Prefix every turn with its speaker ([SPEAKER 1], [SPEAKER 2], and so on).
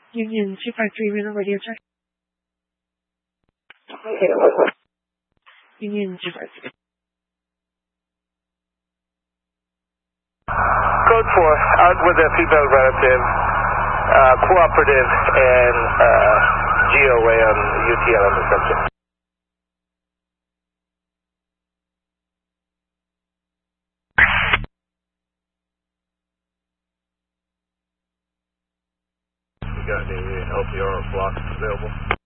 [SPEAKER 1] Union 253, Reno radio check. Union 253.
[SPEAKER 2] Code 4, out with a female relative, cooperative, and GOA on UTL on the subject. You got any LPR blocks available?